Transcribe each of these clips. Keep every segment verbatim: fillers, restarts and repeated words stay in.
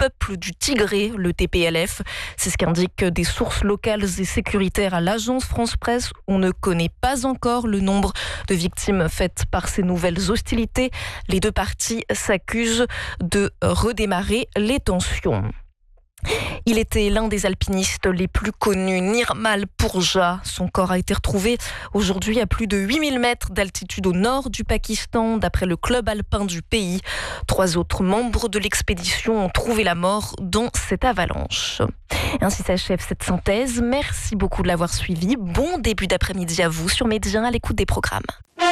peuple du Tigré, le T P L F. C'est ce qu'indiquent des sources locales et sécuritaires à l'agence France-Presse. On ne connaît pas encore le nombre de victimes faites par ces nouvelles hostilités. Les deux parties s'accusent de redémarrer les tensions. Il était l'un des alpinistes les plus connus, Nirmal Purja. Son corps a été retrouvé aujourd'hui à plus de huit mille mètres d'altitude au nord du Pakistan, d'après le club alpin du pays. Trois autres membres de l'expédition ont trouvé la mort dans cette avalanche. Ainsi s'achève cette synthèse. Merci beaucoup de l'avoir suivi. Bon début d'après-midi à vous sur Média, à l'écoute des programmes.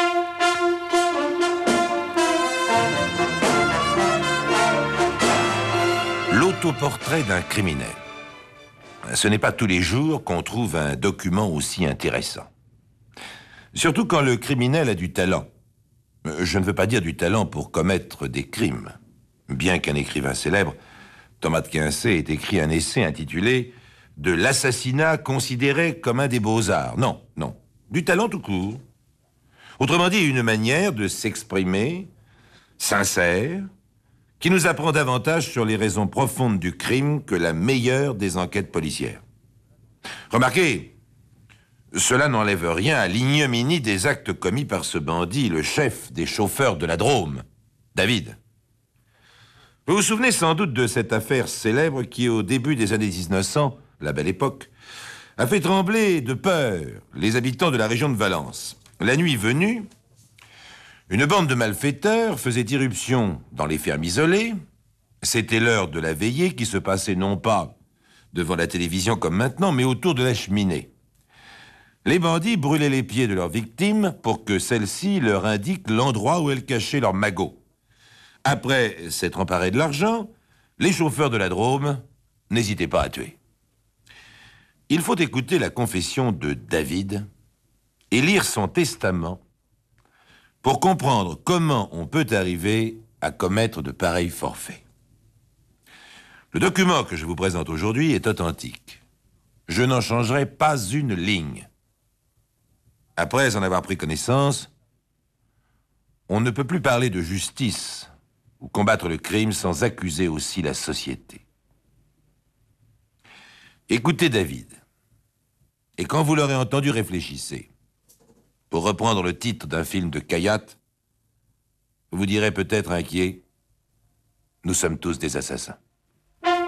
L'autoportrait d'un criminel. Ce n'est pas tous les jours qu'on trouve un document aussi intéressant. Surtout quand le criminel a du talent. Je ne veux pas dire du talent pour commettre des crimes. Bien qu'un écrivain célèbre, Thomas de Quincey, ait écrit un essai intitulé « De l'assassinat considéré comme un des beaux-arts ». Non, non. Du talent tout court. Autrement dit, une manière de s'exprimer sincère, qui nous apprend davantage sur les raisons profondes du crime que la meilleure des enquêtes policières. Remarquez, cela n'enlève rien à l'ignominie des actes commis par ce bandit, le chef des chauffeurs de la Drôme, David. Vous vous souvenez sans doute de cette affaire célèbre qui, au début des années mille neuf cents, la belle époque, a fait trembler de peur les habitants de la région de Valence. La nuit venue, une bande de malfaiteurs faisait irruption dans les fermes isolées. C'était l'heure de la veillée qui se passait non pas devant la télévision comme maintenant, mais autour de la cheminée. Les bandits brûlaient les pieds de leurs victimes pour que celles-ci leur indiquent l'endroit où elles cachaient leurs magots. Après s'être emparés de l'argent, les chauffeurs de la Drôme n'hésitaient pas à tuer. Il faut écouter la confession de David et lire son testament pour comprendre comment on peut arriver à commettre de pareils forfaits. Le document que je vous présente aujourd'hui est authentique. Je n'en changerai pas une ligne. Après en avoir pris connaissance, on ne peut plus parler de justice ou combattre le crime sans accuser aussi la société. Écoutez David, et quand vous l'aurez entendu, réfléchissez. Pour reprendre le titre d'un film de Kayat, vous direz peut-être inquiet, nous sommes tous des assassins.